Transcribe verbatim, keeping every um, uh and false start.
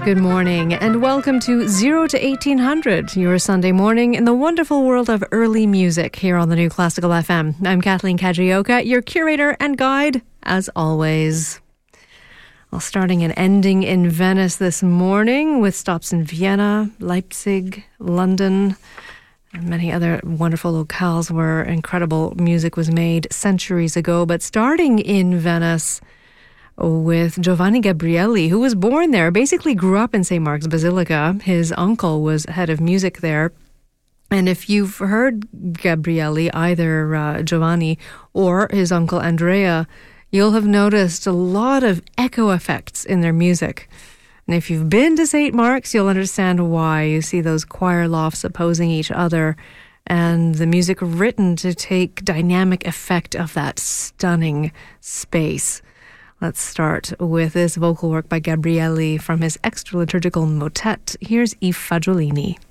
good morning, and welcome to zero to eighteen hundred, your Sunday morning in the wonderful world of early music here on the New Classical F M. I'm Kathleen Kajioka, your curator and guide, as always. Well, starting and ending in Venice this morning with stops in Vienna, Leipzig, London, and many other wonderful locales where incredible music was made centuries ago. But starting in Venice with Giovanni Gabrieli, who was born there, basically grew up in Saint Mark's Basilica. His uncle was head of music there. And if you've heard Gabrieli, either uh, Giovanni or his uncle Andrea, you'll have noticed a lot of echo effects in their music. And if you've been to Saint Mark's, you'll understand why. You see those choir lofts opposing each other and the music written to take dynamic effect of that stunning space. Let's start with this vocal work by Gabrieli from his extra liturgical motet. Here's I Fagiolini.